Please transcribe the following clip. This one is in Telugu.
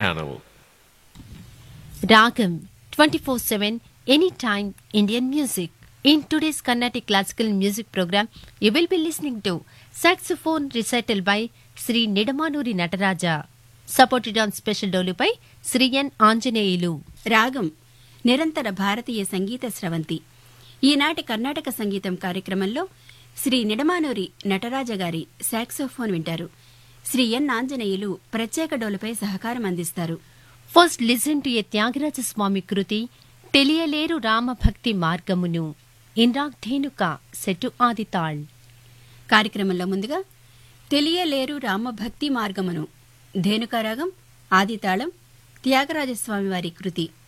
channel. Ragam 24/7 anytime Indian music. In today's Carnatic classical music program, you will be listening to saxophone recital by Sri Nidamanuri Nataraja, supported on special dolu by Sri N. Anjaneyulu. రాగం నిరంతర భారతీయ సంగీత స్రవంతి. ఈనాటి కర్ణాటక సంగీతం కార్యక్రమంలో శ్రీ నిడమానూరి నటరాజ గారి సాక్సోఫోన్ వింటారు. శ్రీ ఎన్ ఆంజనేయులు ప్రత్యేక డోలుపై సహకారం అందిస్తారు. First listen to a Tyagaraja Swami Kruti, తెలియలేరు రామభక్తి మార్గమును, ఇన్రాగ్ ధేనుక సెటు ఆదితాళ్. కార్యక్రమంలో ముందుగా తెలియలేరు రామభక్తి మార్గమును, ధేనుకారాగం, ఆదితాళం, త్యాగరాజస్వామి వారి కృతి.